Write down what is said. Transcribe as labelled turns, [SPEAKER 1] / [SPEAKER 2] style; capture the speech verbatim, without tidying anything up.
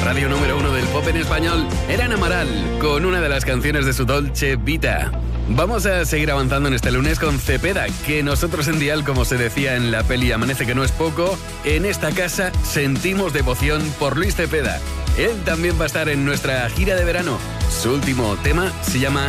[SPEAKER 1] radio número uno del pop en español, eran Amaral, con una de las canciones de su Dolce Vita. Vamos a seguir avanzando en este lunes con Cepeda, que nosotros en Dial, como se decía en la peli Amanece que no es poco, en esta casa sentimos devoción por Luis Cepeda. Él también va a estar en nuestra gira de verano. Su último tema se llama